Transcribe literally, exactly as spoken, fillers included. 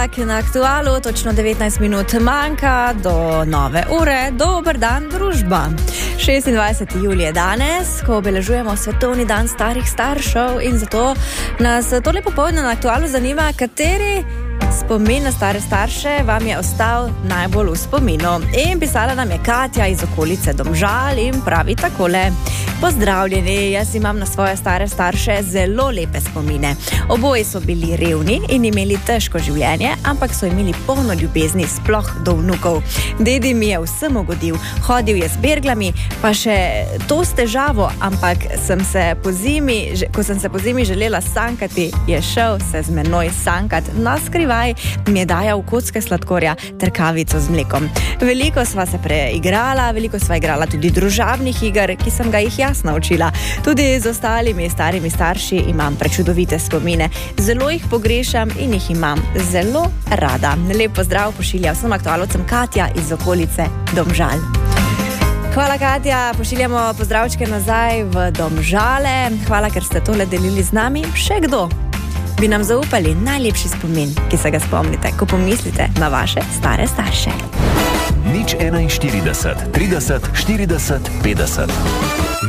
Na aktualu točno devetnajst minut manjka do nove ure. Dober dan, družba. šestindvajseti julij je danes, ko obeležujemo svetovni dan starih staršev, in zato nas tole popoldne na aktualu zanima, kateri spomin na stare starše vam je ostal najbolj v spominu. In pisala nam je Katja iz okolice Domžal in pravi takole: pozdravljeni, jaz imam na svoje stare starše zelo lepe spomine. Oboji so bili revni in imeli težko življenje, ampak so imeli polno ljubezni, sploh do vnukov. Dedi mi je vsem ugodil, hodil je z berglami, pa še to s težavo, ampak sem se po zimi, ko sem se po zimi želela sankati, je šel se z menoj sankat. Na skrivaj mi je dajal kocke sladkorja ter kavico z mlekom. Veliko sva se preigrala, veliko sva igrala tudi družabnih iger, ki sem ga jih jaz naučila. Tudi z ostalimi starimi starši imam prečudovite spomine. Zelo jih pogrešam in jih imam zelo rada. Lep pozdrav pošilja vsem aktualcem Katja iz okolice Domžal. Hvala, Katja, pošiljamo pozdravčke nazaj v Domžale. Hvala, ker ste tole delili z nami. Še kdo bi nam zaupali najlepši spomin, ki se ga spomnite, ko pomislite na vaše stare starše? nič štirideset, trideset, štirideset, petdeset.